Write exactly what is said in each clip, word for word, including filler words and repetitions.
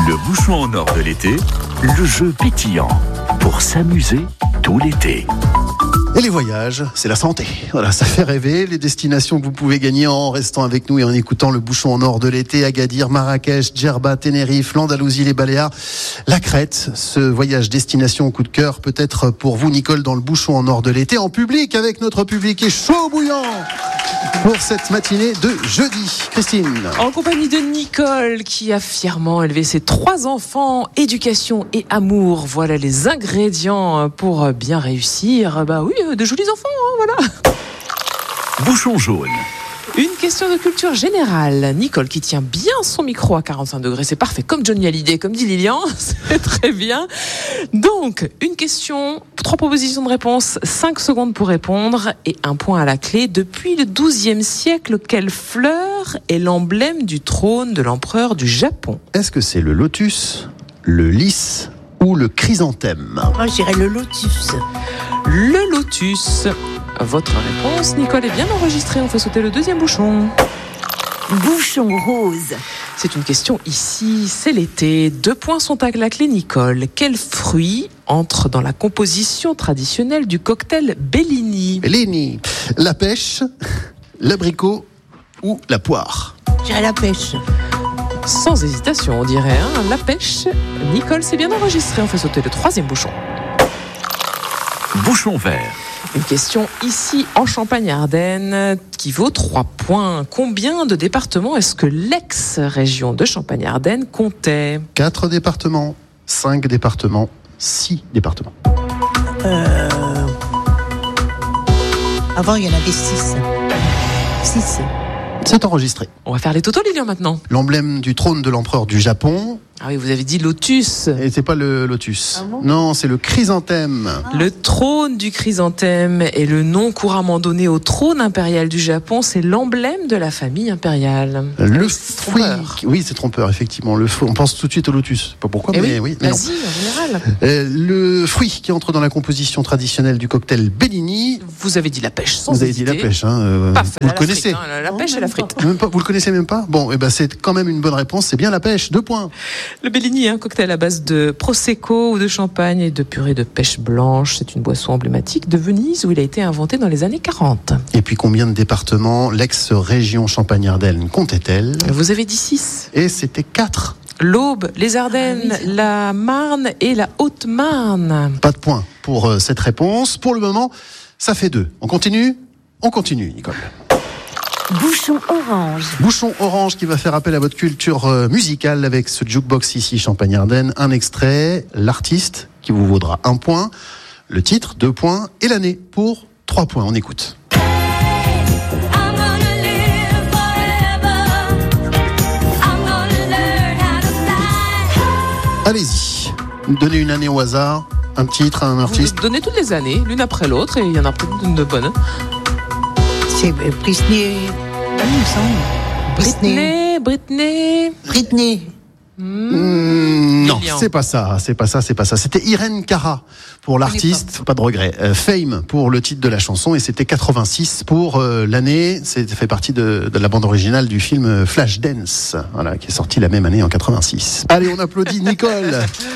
Le bouchon en or de l'été, le jeu pétillant pour s'amuser tout l'été. Et les voyages, c'est la santé. Voilà, ça fait rêver. Les destinations que vous pouvez gagner en restant avec nous et en écoutant le bouchon en or de l'été. Agadir, Marrakech, Djerba, Tenerife, l'Andalousie, les Baléares, la Crète. Ce voyage destination coup de cœur peut-être pour vous, Nicole, dans le bouchon en or de l'été. En public, avec notre public est chaud bouillant pour cette matinée de jeudi. Christine. En compagnie de Nicole, qui a fièrement élevé ses trois enfants. Éducation et amour, voilà les ingrédients pour bien réussir. Bah oui, de jolis enfants, hein, voilà. Bouchon jaune. Une question de culture générale. Nicole qui tient bien son micro à quarante-cinq degrés, c'est parfait, comme Johnny Hallyday, comme dit Lilian, c'est très bien. Donc, une question, trois propositions de réponse, cinq secondes pour répondre et un point à la clé. Depuis le douzième siècle, quelle fleur est l'emblème du trône de l'empereur du Japon ? Est-ce que c'est le lotus, le lys ou le chrysanthème ? Moi, je dirais le lotus. Le lotus. Votre réponse, Nicole, est bien enregistrée. On fait sauter le deuxième bouchon. Bouchon rose. C'est une question ici, c'est l'été. Deux points sont à la clé, Nicole. Quel fruit entre dans la composition traditionnelle du cocktail Bellini ? Bellini. La pêche, l'abricot ou la poire ? Je dirais la pêche. Sans hésitation, on dirait. Hein, la pêche. Nicole, c'est bien enregistré. On fait sauter le troisième bouchon. Bouchon vert. Une question ici en Champagne-Ardenne qui vaut trois points. Combien de départements est-ce que l'ex-région de Champagne-Ardenne comptait ? Quatre départements, cinq départements, six départements. Euh... Avant, il y en avait six. Six. C'est enregistré. On va faire les totaux, Lilian, maintenant. L'emblème du trône de l'empereur du Japon. Ah oui, vous avez dit lotus. Et c'est pas le lotus. Ah bon ? Non, c'est le chrysanthème. Ah. Le trône du chrysanthème est le nom couramment donné au trône impérial du Japon. C'est l'emblème de la famille impériale. Le c'est fruit. trompeur. Oui, c'est trompeur, effectivement. Le fruit, on pense tout de suite au lotus. Pas pourquoi, Eh mais oui, oui. mais non. vas-y, en général. Euh, le fruit qui entre dans la composition traditionnelle du cocktail Bellini. Vous avez dit la pêche sans Vous avez hésiter. dit la pêche, hein. euh, Paf, vous la le connaissez. frite, hein, la, la pêche Non, et la même frite. pas. Même pas, vous le connaissez même pas ? Bon, eh ben c'est quand même une bonne réponse. C'est bien la pêche. Deux points. Le Bellini, un cocktail à base de prosecco ou de champagne et de purée de pêche blanche. C'est une boisson emblématique de Venise où il a été inventé dans les années quarante. Et puis combien de départements l'ex-région Champagne-Ardenne comptait-elle ? Vous avez dit six. Et c'était quatre. L'Aube, les Ardennes, Ah oui, c'est- la Marne et la Haute-Marne. Pas de points pour euh, cette réponse. Pour le moment, ça fait deux. On continue ? On continue, Nicole. Bouchon orange. Bouchon orange qui va faire appel à votre culture euh, musicale avec ce jukebox ici, Champagne-Ardenne. Un extrait, l'artiste qui vous vaudra un point, le titre, deux points, et l'année pour trois points. On écoute. Allez-y, donnez une année au hasard, un titre, un Vous artiste. donnez toutes les années, l'une après l'autre, et il y en a peut-être une de bonne. C'est euh, Britney. Ah, il me semble. Britney, Britney. Britney. Hmm. Mmh, non, Lilian. c'est pas ça, c'est pas ça, c'est pas ça. C'était Irène Cara pour l'artiste, pas de regret. Euh, Fame pour le titre de la chanson et c'était quatre-vingt-six pour euh, l'année. C'est fait partie de, de la bande originale du film Flashdance, voilà, qui est sorti la même année en quatre-vingt-six. Allez, on applaudit Nicole.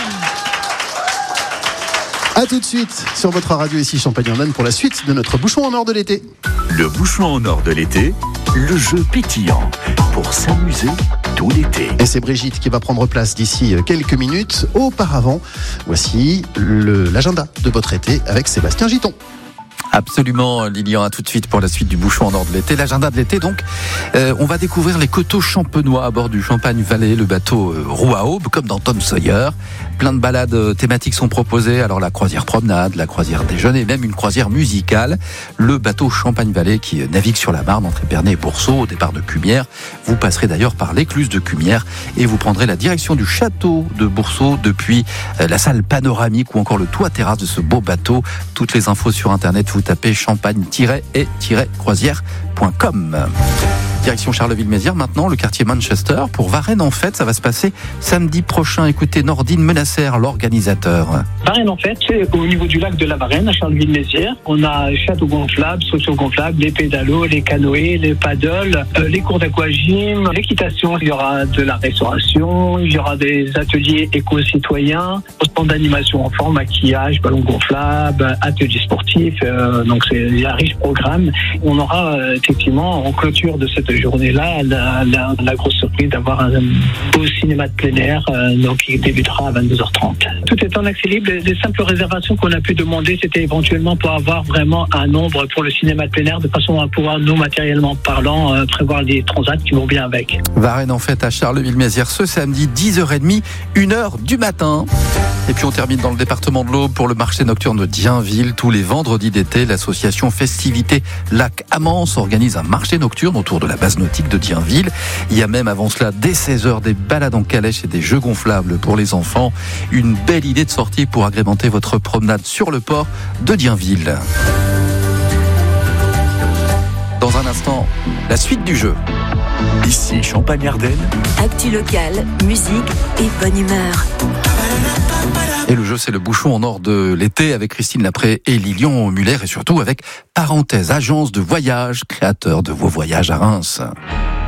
À tout de suite sur votre radio ici Champagne-Ardenne pour la suite de notre bouchon en or de l'été. Le bouchon en or de l'été, le jeu pétillant pour s'amuser tout l'été. Et c'est Brigitte qui va prendre place d'ici quelques minutes. Auparavant, voici le- l'agenda de votre été avec Sébastien Giton. Absolument, Lilian, à tout de suite pour la suite du bouchon en or de l'été. L'agenda de l'été, donc, euh, on va découvrir les coteaux champenois à bord du Champagne Vallée, le bateau euh, roue à aube, comme dans Tom Sawyer. Plein de balades euh, thématiques sont proposées, alors la croisière promenade, la croisière déjeuner, même une croisière musicale. Le bateau Champagne Vallée qui euh, navigue sur la Marne entre Épernay et Boursault, au départ de Cumières. Vous passerez d'ailleurs par l'écluse de Cumières et vous prendrez la direction du château de Boursault depuis euh, la salle panoramique ou encore le toit terrasse de ce beau bateau. Toutes les infos sur internet, vous tapez champagne-et-croisière point com. Direction Charleville-Mézières, maintenant, le quartier Manchester. Pour Varennes en Fête, ça va se passer samedi prochain. Écoutez Nordine Menasser, l'organisateur. Varennes en Fête, c'est au niveau du lac de la Varenne, à Charleville-Mézières. On a château gonflable, socio-gonflable, les pédalos, les canoës, les paddles, euh, les cours d'aquagym, l'équitation. Il y aura de la restauration, il y aura des ateliers éco-citoyens, stand d'animation enfants, maquillage, ballon gonflable, ateliers sportifs. Euh, donc c'est il y a un riche programme. On aura euh, effectivement en clôture de cette journée-là la, la, la grosse surprise d'avoir un beau cinéma de plein air, euh, donc qui débutera à vingt-deux heures trente. Tout est en accès libre. Les, les simples réservations qu'on a pu demander, c'était éventuellement pour avoir vraiment un nombre pour le cinéma de plein air, de façon à pouvoir nous matériellement parlant euh, prévoir les transats qui vont bien avec. Varennes en Fête à Charleville-Mézières ce samedi dix heures trente, une heure du matin. Et puis on termine dans le département de l'Aube pour le marché nocturne de Dienville. Tous les vendredis d'été, l'association Festivité Lac Amance organise un marché nocturne autour de la base nautique de Dienville. Il y a même avant cela, dès seize heures, des balades en calèche et des jeux gonflables pour les enfants. Une belle idée de sortie pour agrémenter votre promenade sur le port de Dienville. Dans un instant, la suite du jeu. Ici Champagne-Ardenne. Actu locale, musique et bonne humeur. Et le jeu, c'est le bouchon en or de l'été avec Christine Lapré et Lilian Muller et surtout avec Parenthèse, agence de voyage, créateur de vos voyages à Reims.